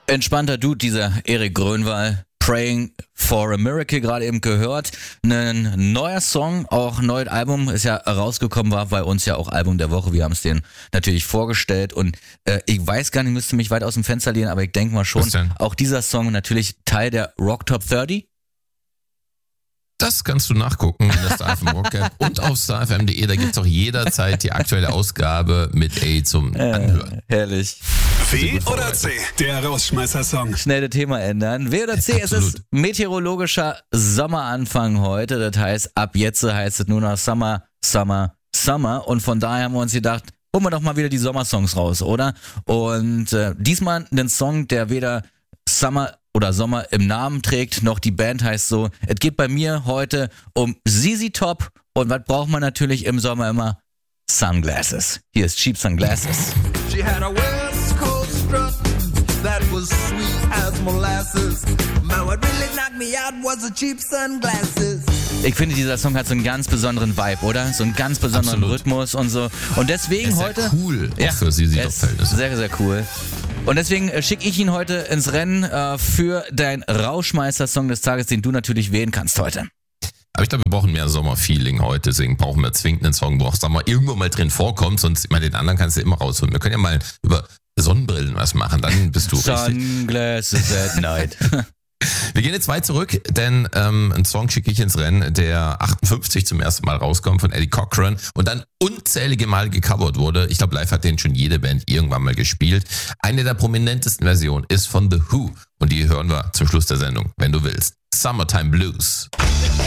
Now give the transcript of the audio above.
Entspannter Dude, dieser Erik Grönwald. Praying for a Miracle gerade eben gehört. Ein neuer Song, auch ein neues Album ist ja rausgekommen, war bei uns ja auch Album der Woche. Wir haben es denen natürlich vorgestellt und ich weiß gar nicht, müsste mich weit aus dem Fenster lehnen, aber ich denke mal schon, auch dieser Song natürlich Teil der Rock Top 30. Das kannst du nachgucken in der StarFM Rock-App und auf starfm.de. Da gibt es auch jederzeit die aktuelle Ausgabe mit A zum Anhören. Herrlich. W oder C, der Rausschmeißer-Song. Schnell das Thema ändern. W oder C, es ist meteorologischer Sommeranfang heute. Das heißt, ab jetzt heißt es nur noch Summer, Summer, Summer. Und von daher haben wir uns gedacht, holen wir doch mal wieder die Sommersongs raus, oder? Und diesmal einen Song, der weder Summer oder Sommer im Namen trägt, noch die Band heißt so. Es geht bei mir heute um ZZ Top. Und was braucht man natürlich im Sommer immer? Sunglasses. Hier ist Cheap Sunglasses. She had a West Coast strut that was sweet as molasses. Man, what really knocked me out was the cheap sunglasses. Ich finde, dieser Song hat so einen ganz besonderen Vibe, oder? So einen ganz besonderen Rhythmus und so. Und deswegen ist heute... cool, ja, für ZZ Top-Verhältnisse. Sehr, sehr cool. Und deswegen schicke ich ihn heute ins Rennen für deinen Rauschmeister-Song des Tages, den du natürlich wählen kannst heute. Aber ich glaube, wir brauchen mehr Sommerfeeling heute, deswegen brauchen wir zwingend einen Song, wo auch Sommer irgendwo mal drin vorkommt, sonst immer den anderen kannst du immer rausholen. Wir können ja mal über Sonnenbrillen was machen, dann bist du richtig. Sunglasses at night. Wir gehen jetzt weit zurück, denn einen Song schicke ich ins Rennen, der 58 zum ersten Mal rauskommt von Eddie Cochran und dann unzählige Mal gecovert wurde. Ich glaube, live hat den schon jede Band irgendwann mal gespielt. Eine der prominentesten Versionen ist von The Who und die hören wir zum Schluss der Sendung, wenn du willst. Summertime Blues.